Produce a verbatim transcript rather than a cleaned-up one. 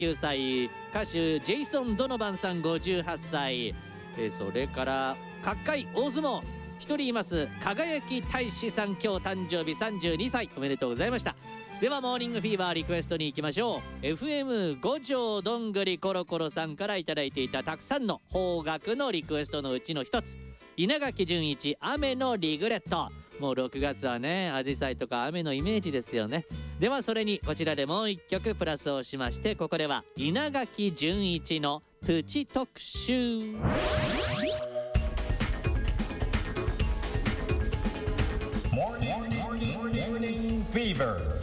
きゅうさい、歌手ジェイソン・ドノバンさんごじゅうはっさい、えー、それから角界大相撲一人います、輝き大使さん、今日誕生日さんじゅうにさい、おめでとうございました。ではモーニングフィーバーリクエストに行きましょう。 エフエム 五条どんぐりコロコロさんからいただいていたたくさんの邦楽のリクエストのうちの一つ、稲垣潤一、雨のリグレット。もうろくがつはね、アジサイとか雨のイメージですよね。ではそれにこちらでもう一曲プラスをしまして、ここでは稲垣潤一のプチ特集。 Morning Fever